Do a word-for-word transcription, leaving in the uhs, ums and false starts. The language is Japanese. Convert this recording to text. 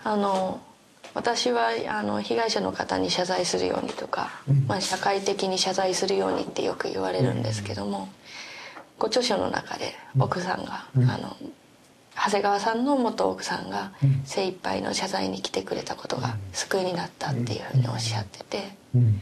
あの私はあの被害者の方に謝罪するようにとか、うんまあ、社会的に謝罪するようにってよく言われるんですけども、ご著書の中で奥さんが、うん、あの長谷川さんの元奥さんが精一杯の謝罪に来てくれたことが救いになったっていうふうにおっしゃってて、うん、